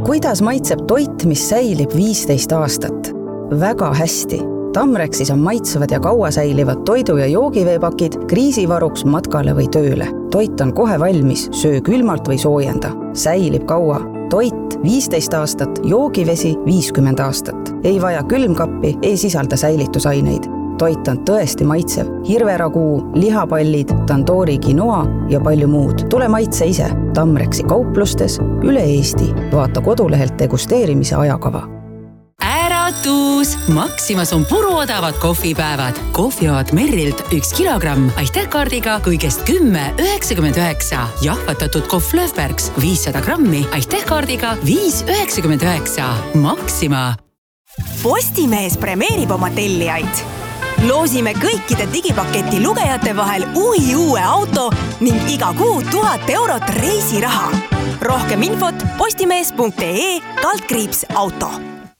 Kuidas maitseb toit, mis säilib 15 aastat? Väga hästi. Tamrexis on maitsevad ja kaua säilivad toidu- ja joogiveepakid kriisivaruks matkale või tööle. Toit on kohe valmis, söö külmalt või soojenda. Säilib kaua. Toit 15 aastat, joogivesi 50 aastat. Ei vaja külmkappi, ei sisalda säilitusaineid. Toit on tõesti maitsev. Hirveraguu, lihapallid, tandoori quinoa ja palju muud. Tule maitse ise. Tamrexi kauplustes üle Eesti. Vaata kodulehelt degusteerimise ajakava. Äratus! Maximas on puruodavad kohvipäevad. Kohvioad Merrilt 1 kilogramm aitähkaardiga kõigest 10,99. Jahvatatud kohv Löfbergs 500 grammi aitähkaardiga 5,99. Maxima. Postimees premeerib oma tellijaid. Loosime kõikide digipaketi lugejate vahel uue auto ning iga kuu 1000 eurot reisiraha. Rohkem infot postimees.ee/auto.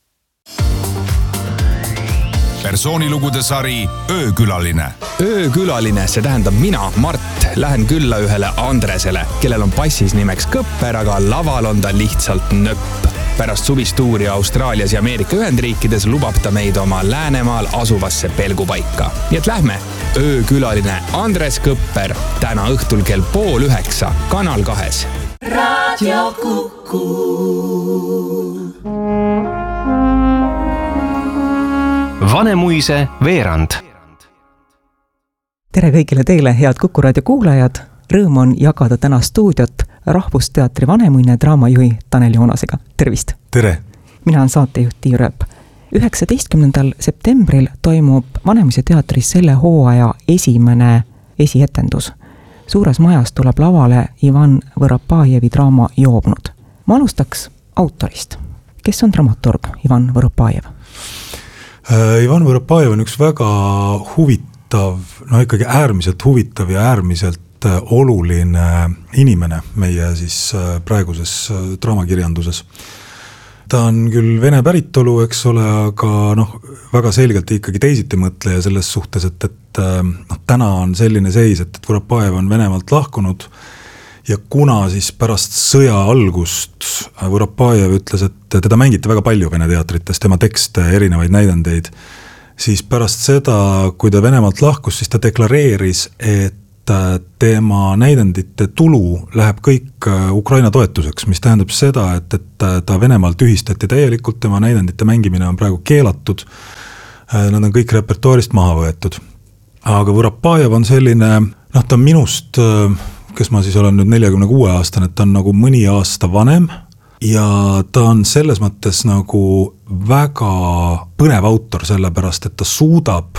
Persoonilugude sari Öökülaline. Öökülaline, see tähendab mina, Mart, lähen külla ühele Andresele, kellel on passis nimeks Kõpper, aga laval on ta lihtsalt nöpp. Pärast suvistuuri Austraalias ja Ameerika Ühendriikides lubab ta meid oma Läänemaal asuvasse pelgupaika. Nii et lähme. Öökülaline Andres Kõpper täna õhtul kell 8:30 Kanal 2. Radio Kuku. Vanemuise veerand. Tere kõigile teile, head Kuku raadio kuulajad. Rõõm on jagada täna stuudiot Rahvusteatri Vanemuine draamajuhi Tanel Joonasega. Tervist! Tere! Mina olen saatejuht Tiiu Rööp. 19. septembril toimub Vanemuise teatris selle hooaja esimene esietendus. Suures majas tuleb lavale Ivan Võropajevi draama Joobnud. Ma alustaks autorist. Kes on dramaturg Ivan Võropajev? Ivan Võropajev on üks väga huvitav, ikkagi äärmiselt huvitav ja äärmiselt oluline inimene meie siis praeguses draamakirjanduses. Ta on küll vene päritolu, eks ole, aga väga selgelt ikkagi teisiti mõtleja selles suhtes, et täna on selline seis, et Võropajev on Venemaalt lahkunud ja kuna siis pärast sõja algust Võropajev ütles, et teda mängiti väga palju Vene teatrites, tema tekste, erinevaid näidendeid, siis pärast seda, kui ta Venemaalt lahkus, siis ta deklareeris, et tema näidendite tulu läheb kõik Ukraina toetuseks, mis tähendab seda, et ta Venemaalt ühistati täielikult, tema näidendite mängimine on praegu keelatud, nad on kõik repertuaarist maha võetud. Aga Võropajev on selline, ta on minust, kes ma siis olen nüüd 46-aastane, et ta on nagu mõni aasta vanem ja ta on selles mõttes nagu väga põnev autor, sellepärast, et ta suudab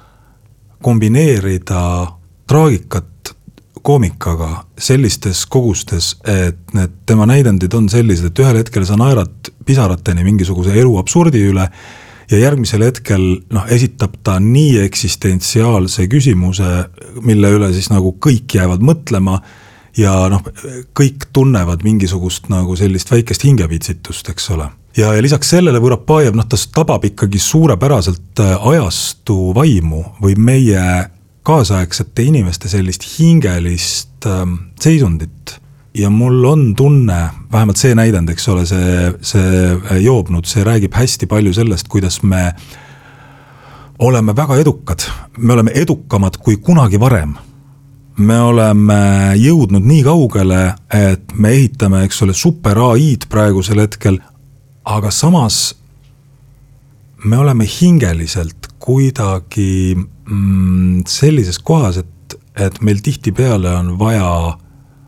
kombineerida traagikat koomikaga sellistes kogustes, et need tema näidendid on sellised, et ühel hetkel sa naerad pisarateni mingisuguse elu absurdi üle ja järgmisel hetkel esitab ta nii eksistentsiaalse küsimuse, mille üle siis nagu kõik jäävad mõtlema ja kõik tunnevad mingisugust nagu sellist väikest hingepitsitust, eks ole. Ja lisaks sellele Võropajev, ta tabab ikkagi suurepäraselt ajastu vaimu või meie kaasaegsete inimeste sellist hingelist seisundit. Ja mul on tunne, vähemalt see näidend, eks ole, see Joobnud, see räägib hästi palju sellest, kuidas me oleme väga edukad. Me oleme edukamad kui kunagi varem. Me oleme jõudnud nii kaugele, et me ehitame, eks ole, super AI-d praegusel hetkel, aga samas me oleme hingeliselt kuidagi sellises kohas, et meil tihtipeale on vaja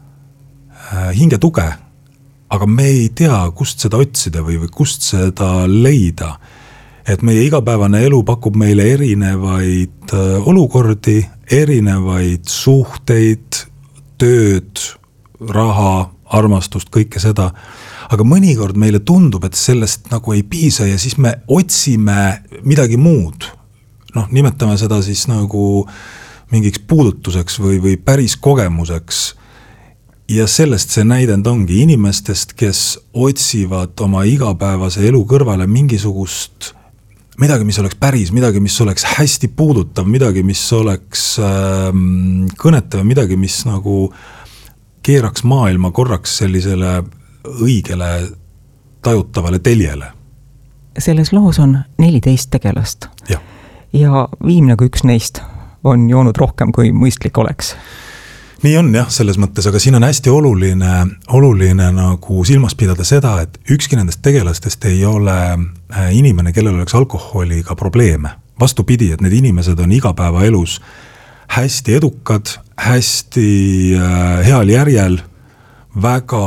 hingetuge, aga me ei tea, kust seda otsida või kust seda leida. Et meie igapäevane elu pakub meile erinevaid olukordi, erinevaid suhteid, tööd, raha, armastust, kõike seda. Aga mõnikord meile tundub, et sellest nagu ei piisa ja siis me otsime midagi muud. Nimetame seda siis nagu mingiks puudutuseks või päris kogemuseks. Ja sellest see näidend ongi inimestest, kes otsivad oma igapäevase elu kõrvale mingisugust midagi, mis oleks päris, midagi, mis oleks hästi puudutav, midagi, mis oleks kõnetav, midagi, mis nagu keeraks maailma korraks sellisele õigele tajutavale teljele. Selles loos on 14 tegelast. Ja viimne kui üks neist on joonud rohkem kui mõistlik oleks. Nii on jah, selles mõttes, aga siin on hästi oluline nagu silmas pidada seda, et ükski nendest tegelastest ei ole inimene, kellel oleks alkoholiga probleeme. Vastupidi, et need inimesed on igapäevaelus hästi edukad, hästi heal järjel, väga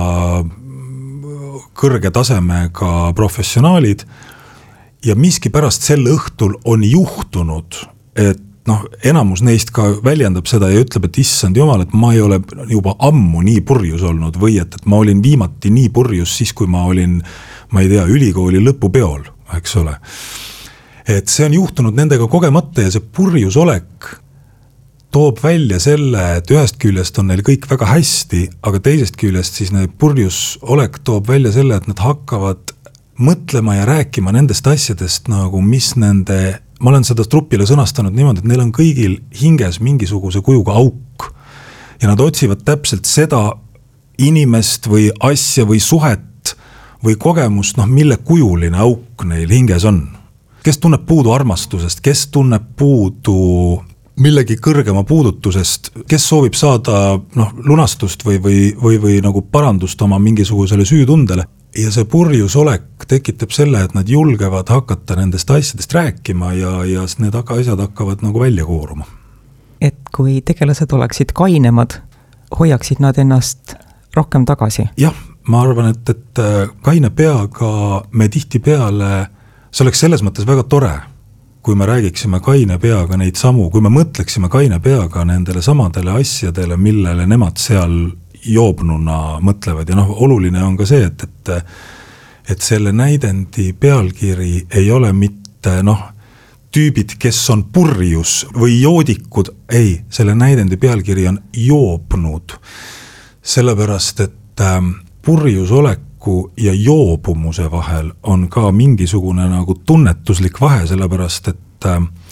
kõrge tasemega professionaalid ja miski pärast sel õhtul on juhtunud, et enamus neist ka väljendab seda ja ütleb, et issand jumal, et ma ei ole juba ammu nii purjus olnud või et ma olin viimati nii purjus siis, kui ma olin, ma ei tea, ülikooli lõpupeol, eks ole. Et see on juhtunud nendega kogemata ja see purjus olek toob välja selle, et ühest küljest on neil kõik väga hästi, aga teisest küljest siis purjus olek toob välja selle, et nad hakkavad mõtlema ja rääkima nendest asjadest nagu mis nende, ma olen seda trupile sõnastanud niimoodi, et neil on kõigil hinges mingisuguse kujuga auk ja nad otsivad täpselt seda inimest või asja või suhet või kogemust, mille kujuline auk neil hinges on. Kes tunneb puudu armastusest, kes tunneb puudu millegi kõrgema puudutusest, kes soovib saada lunastust või nagu parandust oma mingisugusele süütundele. Ja see purjus olek tekitab selle, et nad julgevad hakata nendest asjadest rääkima ja need asjad hakkavad nagu välja kooruma. Et kui tegelased oleksid kainemad, hoiaksid nad ennast rohkem tagasi? Jah, ma arvan, et kaine peaga me tihti peale, see oleks selles mõttes väga tore, kui me räägiksime kaine peaga neid samu, kui me mõtleksime kaine peaga nendele samadele asjadele, millele nemad seal joobnuna mõtlevad ja oluline on ka see, et selle näidendi pealkiri ei ole mitte tüübid, kes on purjus või joodikud, ei, selle näidendi pealkiri on joobnud. Sellepärast, et purjusoleku ja joobumuse vahel on ka mingisugune nagu tunnetuslik vahe, sellepärast, et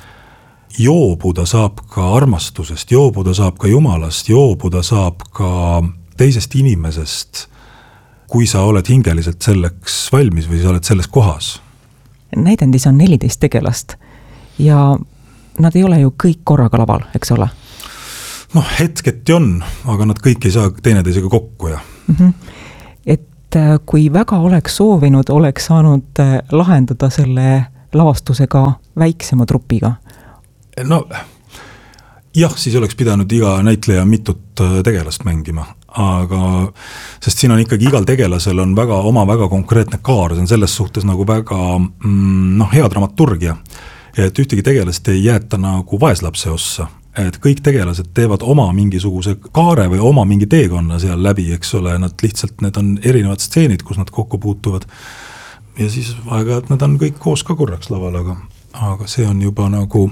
joobuda saab ka armastusest, joobuda saab ka jumalast, joobuda saab ka teisest inimesest, kui sa oled hingeliselt selleks valmis või sa oled selles kohas. Näidendis on 14 tegelast ja nad ei ole ju kõik korraga laval, eks ole? Hetketi on, aga nad kõik ei saa teineteisega kokku. Et kui väga oleks soovinud, oleks saanud lahendada selle lavastusega väiksema trupiga? Jah, siis oleks pidanud iga näitleja mitut tegelast mängima, aga sest siin on ikkagi igal tegelasel on oma väga konkreetne kaar, see on selles suhtes nagu väga hea dramaturgia, et ühtegi tegelast ei jäeta nagu vaeslapse ossa, et kõik tegelased teevad oma mingisuguse kaare või oma mingi teekonna seal läbi, eks ole, nad lihtsalt, need on erinevad stseenid, kus nad kokku puutuvad ja siis aeg-ajalt nad on kõik koos ka korraks laval, aga see on juba nagu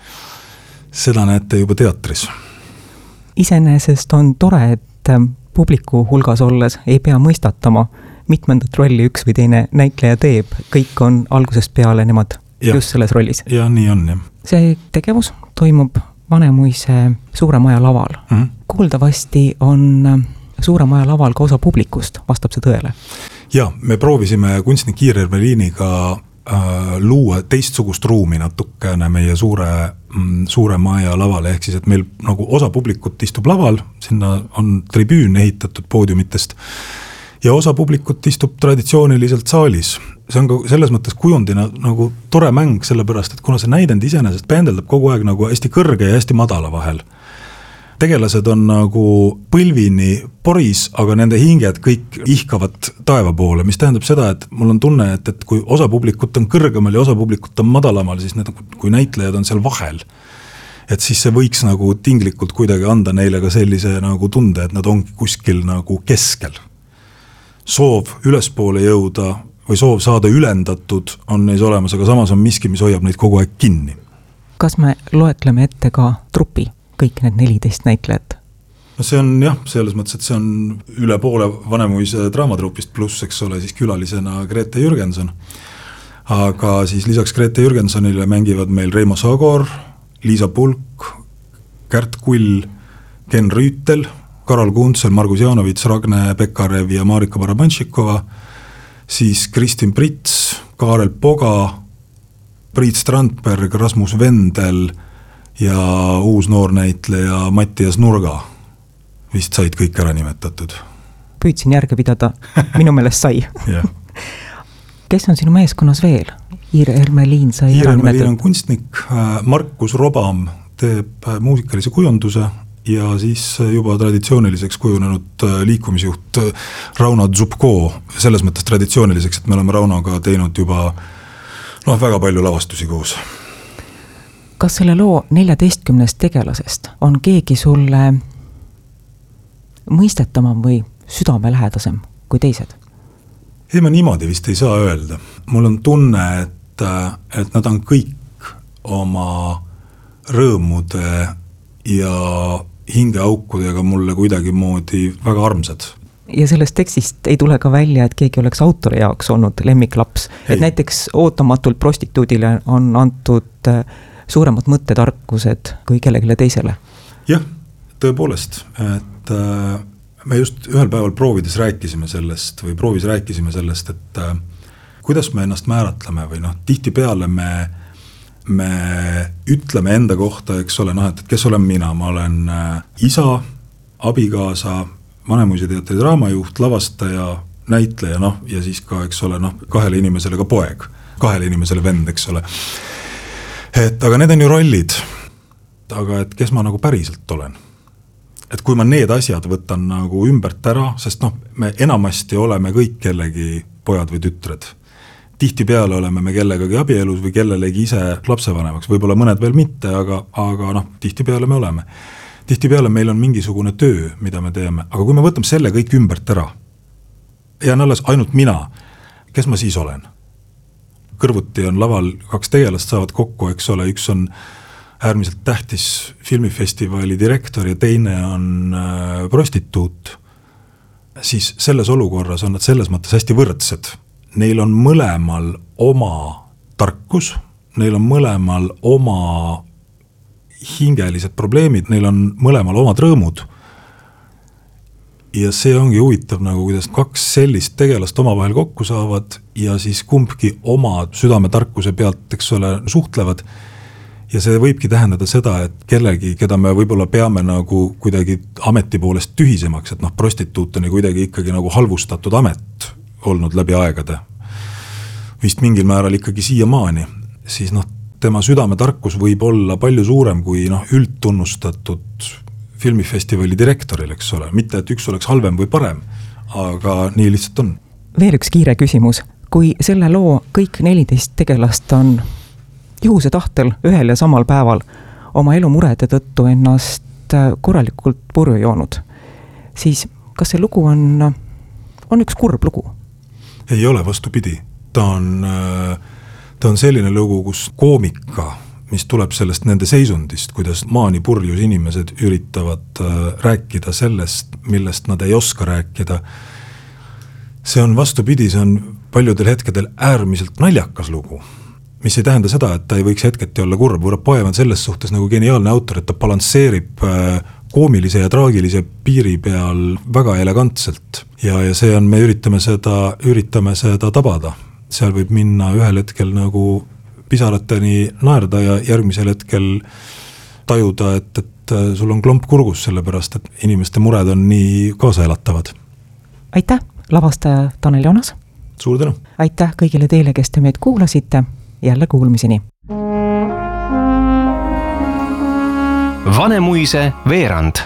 seda näete juba teatris. Iseenesest on tore, et publiku hulgas olles ei pea mõistatama, mitmendat rolli üks või teine näitleja teeb. Kõik on algusest peale nemad just selles rollis. Ja nii on, jah. See tegevus toimub Vanemuise Suure Maja laval. Kuuldavasti on Suure Maja laval ka osa publikust, vastab see tõele? Ja, me proovisime kunstnik Iir Ermeliiniga luua teistsugust ruumi natukene meie suure maja lavale, ehk siis, et meil nagu osa publikut istub laval, sinna on tribüün ehitatud poodiumitest ja osa publikut istub traditsiooniliselt saalis. See on ka selles mõttes kujundina nagu tore mäng, sellepärast, et kuna see näidend iseenesest pendeldab kogu aeg nagu hästi kõrge ja hästi madala vahel. Tegelased on nagu põlvini poris, aga nende hinged kõik ihkavad taeva poole, mis tähendab seda, et mul on tunne, et kui osa publikut on kõrgemal ja osa publikut on madalamal, siis need, kui näitlejad on seal vahel, et siis see võiks nagu tinglikult kuidagi anda neile ka sellise nagu tunde, et nad ongi kuskil nagu keskel. Soov ülespoole jõuda või soov saada ülendatud on neis olemas, aga samas on miski, mis hoiab neid kogu aeg kinni. Kas me loetleme ette ka trupi? Kõik need 14 näitlejat? See on jah, selles mõttes, et see on üle poole Vanemuise draamatrupist pluss, eks ole, siis külalisena Grete Jürgenson. Aga siis lisaks Grete Jürgensonile mängivad meil Reimo Sagor, Liisa Pulk, Kärt Kull, Ken Rüütel, Karol Kuntsel, Margus Jaanovits, Ragne Pekarev ja Marika Barabanšikova. siis Kristin Prits, Kaarel Poga, Priit Strandberg, Rasmus Vendel ja uus noornäitleja Mattias Nurga vist said kõik ära nimetatud. Püüdsin järge pidada, minu meelest sai. Kes on sinu meeskonnas veel? Iir Ermeliin sai Iir Ermeliin on kunstnik, Markus Robam teeb muusikalise kujunduse ja siis juba traditsiooniliseks kujunenud liikumisjuht Rauno Zupko, selles mõttes traditsiooniliseks, et me oleme Raunoga teinud juba väga palju lavastusi koos. Kas selle loo 14 tegelasest on keegi sulle mõistetamam või südamelähedasem kui teised? Ei, ma niimoodi vist ei saa öelda. Mul on tunne, et nad on kõik oma rõõmude ja hingeaukudega mulle kuidagi moodi väga armsad. Ja sellest tekstist ei tule ka välja, et keegi oleks autori jaoks olnud lemmiklaps. Et näiteks ootamatult prostituudile on antud suuremad mõttetarkused kui kellelegi teisele. Jah, tõepoolest, et me just ühel päeval proovis rääkisime sellest, et kuidas me ennast määratleme või tihtipeale me ütleme enda kohta, eks ole, et kes olen mina, ma olen isa, abikaasa, Vanemuise teatri draamajuht, lavastaja, näitleja, ja siis ka, eks ole, kahele inimesele ka poeg, kahele inimesele vend, eks ole. Et aga need on ju rollid, aga et kes ma päriselt olen. Et kui ma need asjad võtan ümbert ära, sest me enamasti oleme kõik kellegi pojad või tütred. Tihtipeale oleme me kellegagi abielus või kellelegi ise lapsevanemaks, võib-olla mõned veel mitte, aga tihtipeale me oleme. Tihtipeale meil on mingisugune töö, mida me teeme, aga kui me võtame selle kõik ümbert ära ja on alles ainult mina, kes ma siis olen? Kõrvuti on laval 2 tegelast saavad kokku, eks ole, üks on äärmiselt tähtis filmifestivali direktor ja teine on prostituut, siis selles olukorras on nad selles mõttes hästi võrdsed. Neil on mõlemal oma tarkus, neil on mõlemal oma hingelised probleemid, neil on mõlemal omad rõõmud. Ja see ongi huvitav, kuidas 2 sellist tegelast omavahel kokku saavad ja siis kumbki oma südametarkuse pealt, eks ole, suhtlevad. Ja see võibki tähendada seda, et kellegi, keda me võib-olla peame kuidagi ameti poolest tühisemaks, et prostituut on kuidagi ikkagi halvustatud amet olnud läbi aegade. Vist mingil määral ikkagi siiamaani, siis tema südametarkus võib olla palju suurem kui üldtunnustatud filmifestivali direktoril, eks ole. Mitte, et üks oleks halvem või parem, aga nii lihtsalt on. Veel üks kiire küsimus. Kui selle loo kõik 14 tegelast on juhuse tahtel ühel ja samal päeval oma elumurede tõttu ennast korralikult purju joonud, siis kas see lugu on üks kurb lugu? Ei ole, vastupidi. Ta on selline lugu, kus koomika, mis tuleb sellest nende seisundist, kuidas maani purjus inimesed üritavad rääkida sellest, millest nad ei oska rääkida. See on vastupidi, see on paljudel hetkedel äärmiselt naljakas lugu, mis ei tähenda seda, et ta ei võiks hetketi olla kurb. Poev on selles suhtes geniaalne autor, et ta balansseerib koomilise ja traagilise piiri peal väga elegantselt. Ja see on, me üritame seda tabada. Seal võib minna ühel hetkel pisarateni naerda ja järgmisel hetkel tajuda, et sul on klomp kurgus sellepärast, et inimeste mured on nii kaasaelatavad. Aitäh, lavastaja Tanel Jonas. Suur tänu. Aitäh kõigile teile, kes te meid kuulasite. Jälle kuulmiseni. Vanemuise veerand.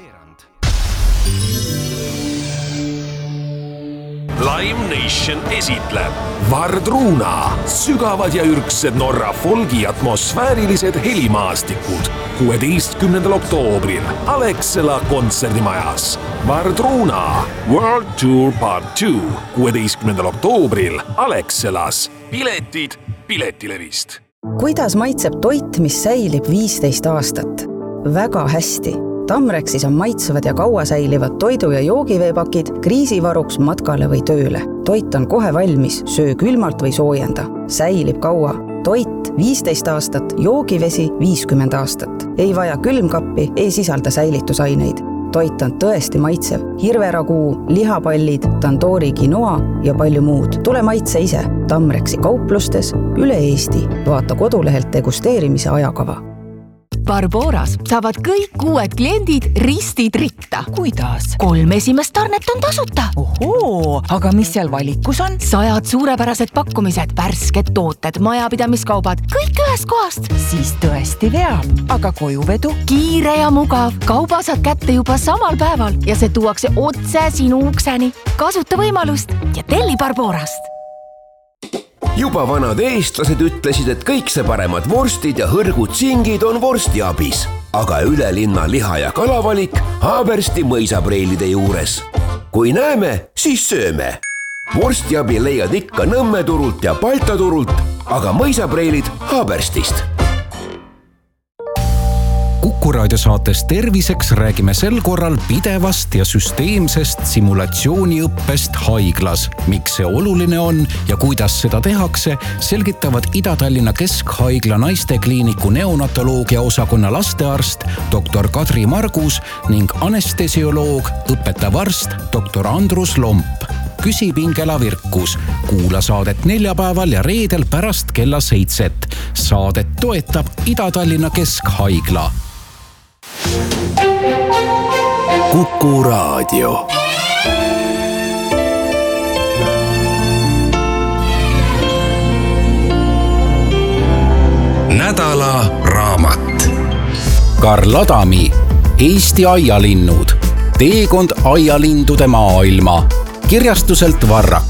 Live Nation esitleb Vardruna, sügavad ja ürgsed Norra folgi atmosfäärilised helimaastikud 16. oktoobril Alexela kontserdimajas. Vardruna World Tour Part 2 16. oktoobril Alexelas. Piletid Piletilevist. Kuidas maitseb toit, mis säilib 15 aastat? Väga hästi. Tamrexis on maitsuvad ja kaua säilivad toidu- ja joogiveepakid kriisivaruks matkale või tööle. Toit on kohe valmis, söö külmalt või soojenda. Säilib kaua. Toit 15 aastat, joogivesi 50 aastat. Ei vaja külmkappi, ei sisalda säilitusaineid. toit on tõesti maitsev. Hirveraguu, lihapallid, tandoori quinoa ja palju muud. Tule maitse ise. Tamreksi kauplustes üle Eesti. Vaata kodulehelt degusteerimise ajakava. Barboras saavad kõik uued kliendid ristid ritta. Kuidas? 3 esimest tarnet on tasuta. Ohoo, aga mis seal valikus on? 100 suurepärased pakkumised, värsked tooted, majapidamiskaubad, kõik ühest kohast. Siis tõesti veab, aga kojuvedu? Kiire ja mugav. Kauba saad kätte juba samal päeval ja see tuuakse otse sinu ukseni. Kasuta võimalust ja telli Barborast. Juba vanad eestlased ütlesid, et kõik see paremad vorstid ja hõrgud singid on vorstiabis. Aga üle linna liha- ja kalavalik Haabersti mõisapreilide juures. Kui näeme, siis sööme. Vorstiabi leiad ikka Nõmme turult ja Balta turult, aga mõisapreilid Haaberstist. Kuku raadiosaates Terviseks räägime sel korral pidevast ja süsteemsest simulatsiooniõppest haiglas. Miks see oluline on ja kuidas seda tehakse, selgitavad Ida-Tallinna Keskhaigla naistekliiniku neonatoloogia osakonna lastearst dr. Kadri Margus ning anestesioloog, õpetav arst dr. Andrus Lomp. Küsipingela Virkus. Kuula saadet neljapäeval ja reedel pärast kella 7. Saadet toetab Ida-Tallinna Keskhaigla. Kuku raadio. Nädala raamat. Karl Adami, Eesti aialinnud. Teekond aialindude maailma. Kirjastuselt Varrak.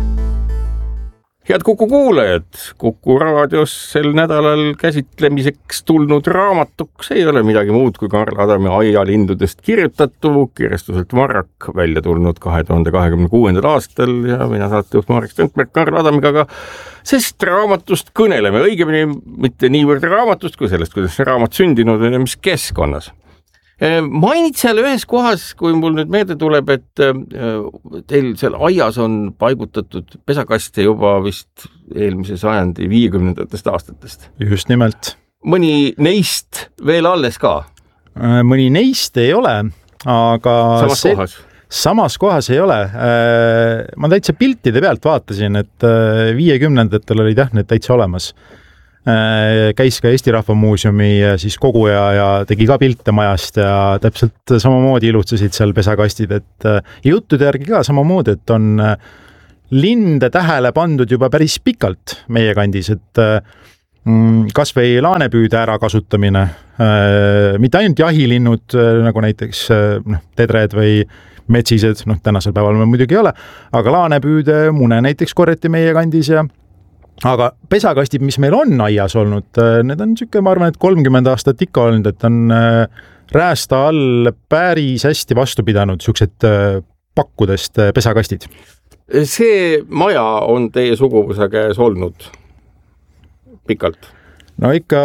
Head Kuku kuulajad, Kuku raadios sel nädalal käsitlemiseks tulnud raamatuks ei ole midagi muud kui Karl Adami aialindudest kirjutatu, kirjastuselt Varrak, välja tulnud 2026. aastal ja mina saatejuht Marek Strandberg Karl Adamiga, aga sest raamatust kõneleme, õigemini mitte niivõrd raamatust kui sellest, kuidas see raamat sündinud on ja mis keskkonnas. Mainid seal ühes kohas, kui mul nüüd meelde tuleb, et teil seal aias on paigutatud pesakaste juba vist eelmise sajandi 50. aastatest. Just nimelt. Mõni neist veel alles ka? Mõni neist ei ole, aga... Samas kohas ei ole. Ma täitsa piltide pealt vaatasin, et 50-ndatel olid need täitsa olemas. Käis ka Eesti Rahva Muuseumi siis koguja ja tegi ka pilte majast ja täpselt samamoodi ilutsesid seal pesakastid, et juttude järgi ka samamoodi, et on linde tähele pandud juba päris pikalt meie kandis, et kas või laanepüüde ära kasutamine, mitte ainult jahilinnud nagu näiteks tedred või metsised, tänasel päeval me muidugi ei ole, aga laanepüüde mune näiteks korjati meie kandis ja aga pesakastid, mis meil on aias olnud, need on siuke, ma arvan, et 30 aastat ikka olnud, et on räästa all päris hästi vastu pidanud siuksed pakkudest pesakastid. See maja on teie suguvõsa käes olnud pikalt? No ikka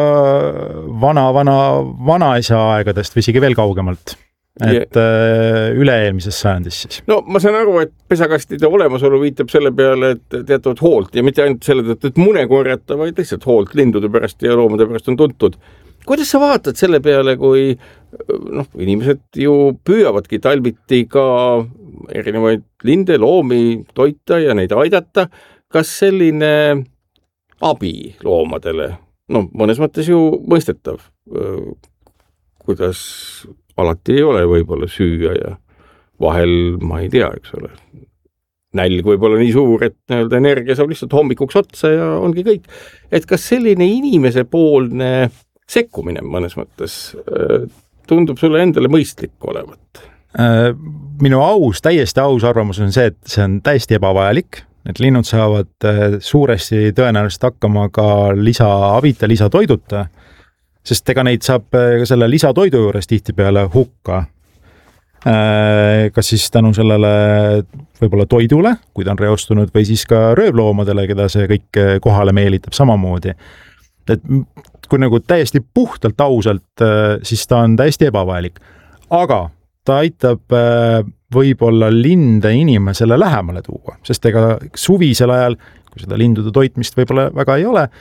vanaisa aegadest või isegi veel kaugemalt. Et üle-eelmises sajandis siis. No ma saan aru, et pesakastide olemasolu viitab selle peale, et teatavad hoolt ja mitte ainult selle tõttu, et mune korjata, vaid lihtsalt hoolt lindude pärast ja loomade pärast on tuntud. Kuidas sa vaatad selle peale, kui inimesed ju püüavadki talviti ka erinevaid linde, loomi toita ja neid aidata, kas selline abi loomadele, mõnes mõttes ju mõistetav, kuidas alati ei ole võib-olla süüa ja vahel, ma ei tea, eks ole, nälg võib-olla nii suur, et energia saab lihtsalt hommikuks otsa ja ongi kõik. Et kas selline inimese poolne sekkumine mõnes mõttes tundub sulle endale mõistlik olevat? Minu täiesti aus arvamus on see, et see on täiesti ebavajalik, et linnud saavad suuresti tõenäoliselt hakkama ka lisaabita, lisatoiduta, sest ega neid saab selle lisatoidu juures tihtipeale hukka. Kas siis tänu sellele võib-olla toidule, kui ta on reostunud, või siis ka röövloomadele, keda see kõik kohale meelitab samamoodi. Et kui nagu täiesti puhtalt ausalt, siis ta on täiesti ebavajalik. Aga ta aitab võib-olla linde inimesele lähemale tuua, sest ega suvisel ajal, kui seda lindude toitmist võib-olla väga ei ole,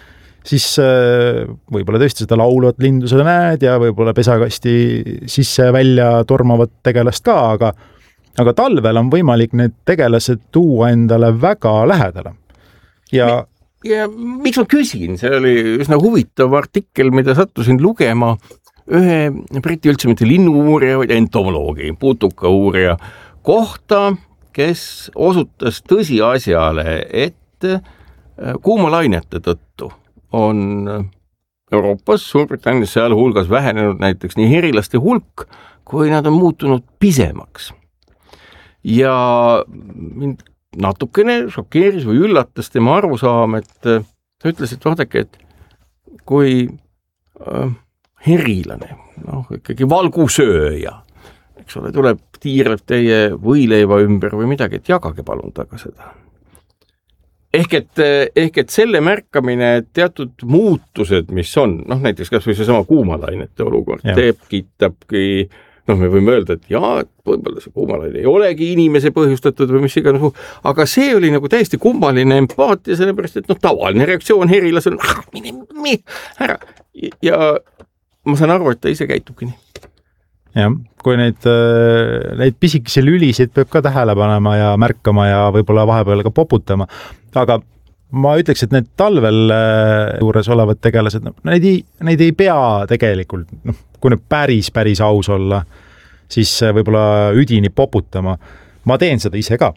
siis võib-olla tõesti seda laulvat lindu seda näed ja võib-olla pesakasti sisse välja tormavat tegelast ka, aga talvel on võimalik need tegelased tuua endale väga lähedale. Ja miks ma küsin, see oli üsna huvitav artikkel, mida sattusin lugema ühe Briti üldse mitte linnu-uurija, vaid entomoloogi, putuka-uurija kohta, kes osutas tõsiasjale, et kuumalainete tõttu on Euroopas, Suurbritannias seal hulgas vähenenud näiteks nii herilaste hulk, kui nad on muutunud pisemaks. Ja mind natukene šokeeris või üllatas tema arusaam, et ta ütles, et vaadake, et kui herilane, ikkagi valgusööja, eks ole, tuleb, tiirleb teie võileiva ümber või midagi, et jagage palun taga seda. Ehk et selle märkamine, et teatud muutused, mis on, näiteks kas või see sama kuumalainete olukord, kitabki, me võime öelda, et et võib-olla see kuumalaine ei olegi inimese põhjustatud või mis iganes, aga see oli nagu täiesti kummaline empaatia, sellepärast, et tavaline reaktsioon herilas on, ära. Ja ma saan aru, et ta ise käitubki nii. Jah, kui neid pisikesi lülisid peab ka tähele panema ja märkama ja võib-olla vahepeal ka poputama, aga ma ütleks, et need talvel juures olevad tegelased, neid ei pea tegelikult, kui need päris aus olla, siis võib-olla üdini poputama. Ma teen seda ise ka.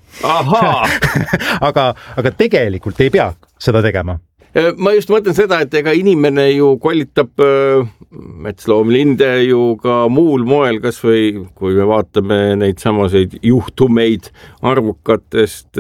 aga tegelikult ei pea seda tegema. Ma just mõtlen seda, et ega inimene ju kollitab metsloomlinde ju ka muul moel, kas või kui me vaatame neid samaseid juhtumeid arvukatest,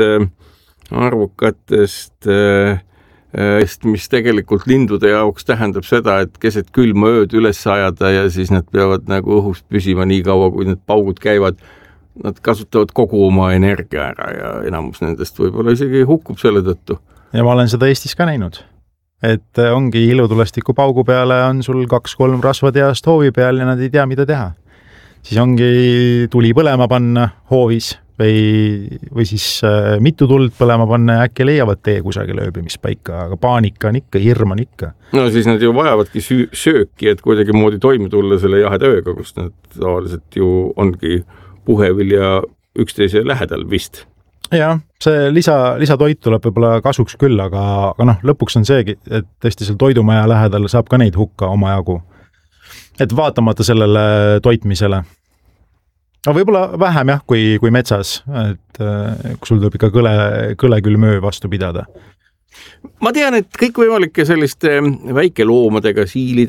mis tegelikult lindude jaoks tähendab seda, et keset külma ööd üles ajada ja siis nad peavad nagu õhust püsima nii kaua, kui need paugud käivad. Nad kasutavad kogu oma energia ära ja enamus nendest võib-olla isegi hukkub selle tõttu. Ja ma olen seda Eestis ka näinud, et ongi ilutulestiku paugu peale on sul 2-3 rasvateast hoovi peal ja nad ei tea, mida teha. Siis ongi tuli põlema panna hoovis või siis mitu tuld põlema panna ja äkki leiavad tee kusagil ööbimispaika, aga paanika on ikka, hirm on ikka. No siis nad ju vajavadki sööki, et kuidagi moodi toime tulla selle jaheda ööga, kus nad tavaliselt ju ongi puhevil ja üksteise lähedal vist. Jah, see lisatoit tuleb võib-olla kasuks küll, aga lõpuks on seegi, et tõesti seal toidumaja lähedal saab ka neid hukka omajagu. Et vaatamata sellele toitmisele. No võib-olla vähem jah, kui metsas, et kui sul tuleb ikka kõlekülmöö vastu pidada. Ma tean, et kõik võimalike selliste väikeloomadega, siilid,